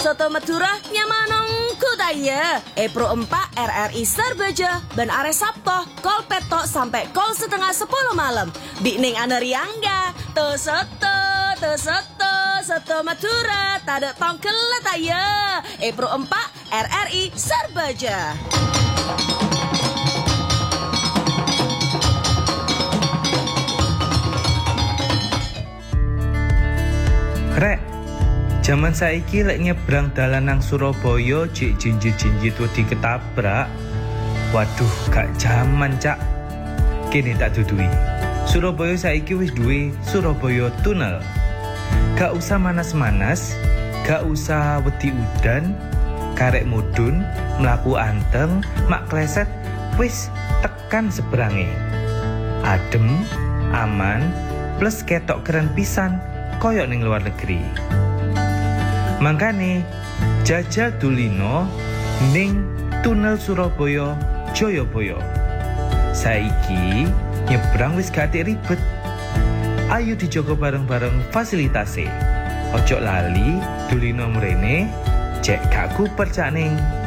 Soto Madura nyamanong kudaya. Pro 4 RRI Sarbaja ben are Sabto kol petok sampai kol setengah 10 malam. Bikning Anariangga. Soto Madura tada tongkel letaya. Pro 4 RRI Sarbaja. Rek, zaman saiki lek nyebrang dalan nang Surabaya jek jinjit-jinjit wedi ketabrak. Waduh, gak jaman, Cak. Kene tak dudui. Surabaya saiki wis duwe Surabaya Tunnel. Gak usah manas-manas, gak usah wedi udan, karek mudun, mlaku anteng, mak kleset, wis tekan seberange. Adem, aman, plus ketok keren pisan. Koyok ning luar negeri. Mangkane jajal dulino ning Tunnel Surabaya Jayabaya. Saiki nyebrang wis gak ribet. Ayo dijogo bareng-bareng fasilitase. Ojo lali dulino mrene, cek gak kuper cak ning